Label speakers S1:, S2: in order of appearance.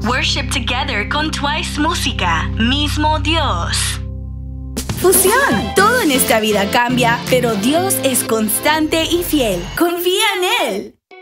S1: Worship together con Twice Música. Mismo Dios.
S2: Fusión. Todo en esta vida cambia, pero Dios es constante y fiel. Confía en Él.